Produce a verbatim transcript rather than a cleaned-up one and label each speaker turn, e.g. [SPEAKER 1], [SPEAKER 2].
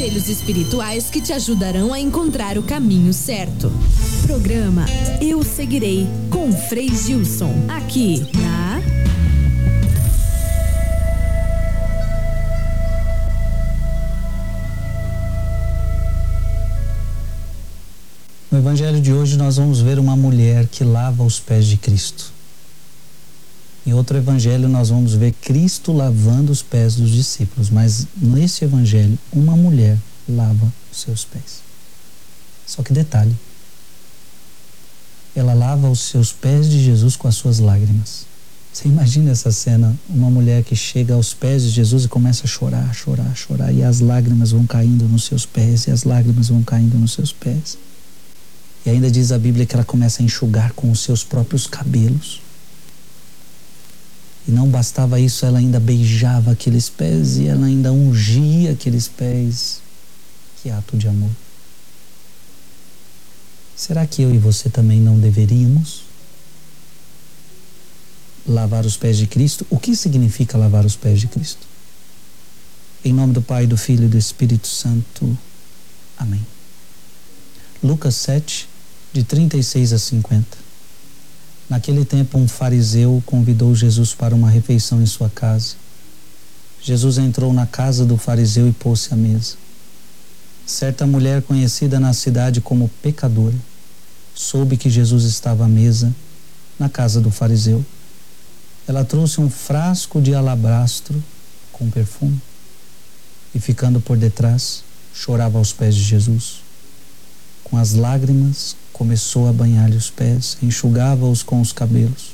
[SPEAKER 1] Conselhos espirituais que te ajudarão a encontrar o caminho certo. Programa Eu Seguirei, com Frei Gilson, aqui na...
[SPEAKER 2] No Evangelho de hoje nós vamos ver uma mulher que lava os pés de Cristo. Em outro Evangelho nós vamos ver Cristo lavando os pés dos discípulos, mas nesse Evangelho uma mulher lava os seus pés. Só que detalhe, ela lava os seus pés de Jesus com as suas lágrimas. Você imagina essa cena, uma mulher que chega aos pés de Jesus e começa a chorar, chorar, chorar, e as lágrimas vão caindo nos seus pés, e as lágrimas vão caindo nos seus pés. E ainda diz a Bíblia que ela começa a enxugar com os seus próprios cabelos. E não bastava isso, ela ainda beijava aqueles pés e ela ainda ungia aqueles pés. Que ato de amor. Será que eu e você também não deveríamos lavar os pés de Cristo? O que significa lavar os pés de Cristo? Em nome do Pai, do Filho e do Espírito Santo. Amém. Lucas sete, de trinta e seis a cinquenta. Naquele tempo, um fariseu convidou Jesus para uma refeição em sua casa. Jesus entrou na casa do fariseu e pôs-se à mesa. Certa mulher conhecida na cidade como pecadora soube que Jesus estava à mesa na casa do fariseu. Ela trouxe um frasco de alabastro com perfume e, ficando por detrás, chorava aos pés de Jesus. Com as lágrimas, começou a banhar-lhe os pés, enxugava-os com os cabelos